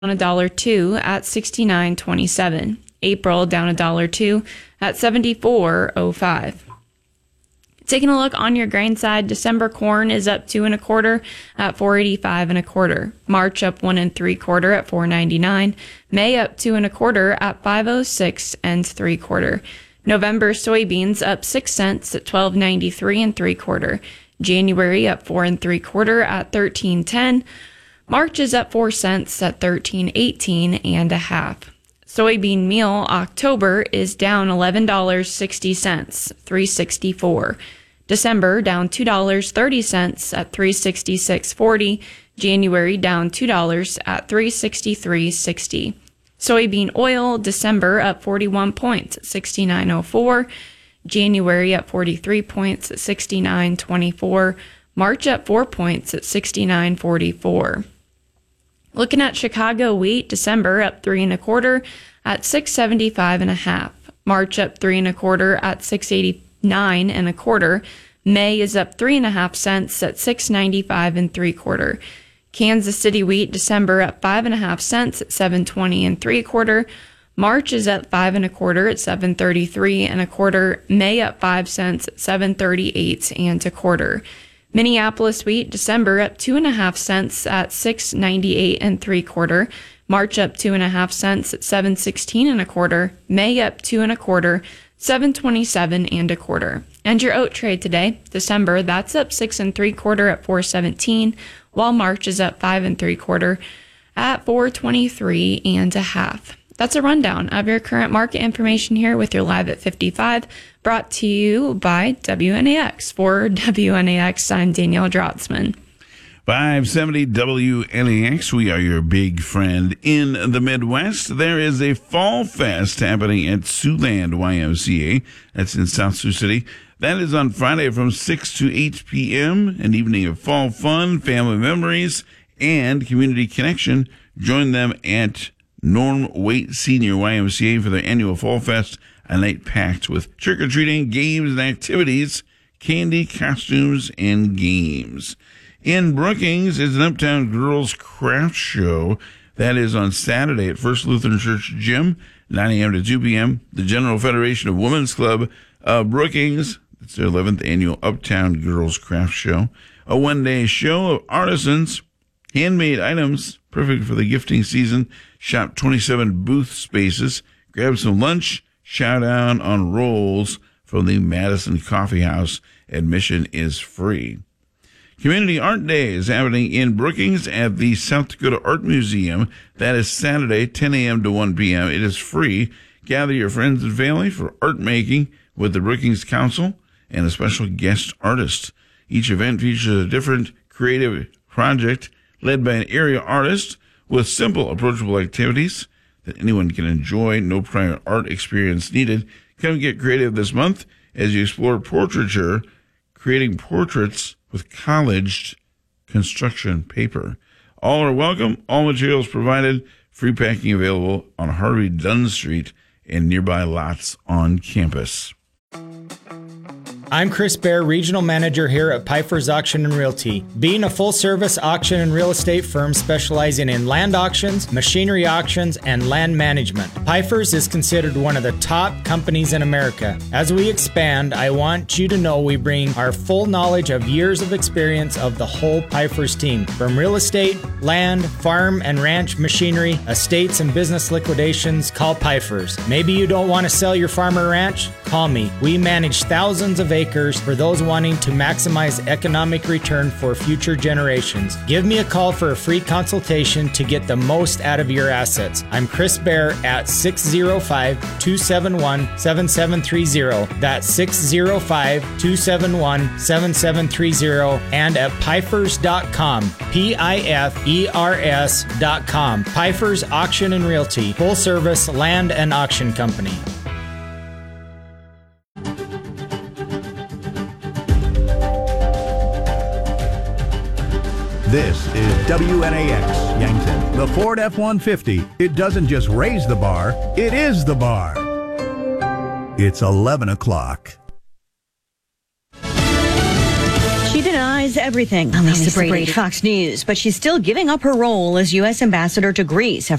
$1.02 at $69.27. April down $1.02 at $74.05. Taking a look on your grain side, December corn is up 2 1/4 at $4.85 1/4. March up 1 3/4 at $4.99. May up 2 1/4 at $5.06 3/4. November soybeans up 6 cents at $12.93 3/4. January up 4 3/4 at $13.10. March is up 4 cents at $13.18 1/2. Soybean meal October is down $11.60, $3.64. December down $2.30 at $3.66.40. January down $2 at $3.63.60. Soybean oil December up 41 points at $69.04. January up 43 points at $69.24. March up 4 points at $69.44. Looking at Chicago wheat, December up 3 1/4 at $6.75 1/2. March up 3 1/4 at $6.89 1/4. May is up 3.5 cents at $6.95 3/4. Kansas City wheat, December up 5.5 cents at $7.20 3/4. March is up 5 1/4 at $7.33 1/4. May up 5 cents at $7.38 1/4. Minneapolis wheat, December up 2.5 cents at $6.98 3/4. March up 2.5 cents at $7.16 1/4. May up 2 1/4, $7.27 1/4. And your oat trade today, December, that's up 6 3/4 at $4.17, while March is up 5 3/4 at $4.23 1/2. That's a rundown of your current market information here with your Live at 55, brought to you by WNAX. For WNAX, I'm Danielle Drotzman. 570 WNAX, we are your big friend in the Midwest. There is a Fall Fest happening at Siouxland YMCA. That's in South Sioux City. That is on Friday from 6 to 8 p.m. An evening of fall fun, family memories, and community connection. Join them at Norm Waite Senior YMCA for their annual Fall Fest, a night packed with trick-or-treating, games and activities, candy, costumes, and games. In Brookings is an Uptown Girls Craft Show. That is on Saturday at First Lutheran Church Gym, 9 a.m. to 2 p.m. The General Federation of Women's Club of Brookings, it's their 11th annual Uptown Girls Craft Show. A one-day show of artisans, handmade items, perfect for the gifting season. Shop 27 booth spaces. Grab some lunch. Chow down on rolls from the Madison Coffee House. Admission is free. Community Art Day is happening in Brookings at the South Dakota Art Museum. That is Saturday, 10 a.m. to 1 p.m. It is free. Gather your friends and family for art making with the Brookings Council and a special guest artist. Each event features a different creative project led by an area artist with simple, approachable activities that anyone can enjoy. No prior art experience needed. Come get creative this month as you explore portraiture, creating portraits with collaged construction paper. All are welcome. All materials provided. Free packing available on Harvey Dunn Street and nearby lots on campus. I'm Chris Baer, Regional Manager here at Piper's Auction and Realty. Being a full-service auction and real estate firm specializing in land auctions, machinery auctions, and land management, Piper's is considered one of the top companies in America. As we expand, I want you to know we bring our full knowledge of years of experience of the whole Piper's team. From real estate, land, farm, and ranch machinery, estates, and business liquidations, call Piper's. Maybe you don't want to sell your farm or ranch? Call me. We manage thousands of acres for those wanting to maximize economic return for future generations. Give me a call for a free consultation to get the most out of your assets. I'm Chris Baer at 605-271-7730. That's 605-271-7730 and at Pifers.com. Pifers.com. Pifers Auction and Realty, full service land and auction company. This is WNAX Yankton. The Ford F-150. It doesn't just raise the bar, it is the bar. It's 11 o'clock. She denies everything. Lisa Brady, Fox News, but she's still giving up her role as U.S. ambassador to Greece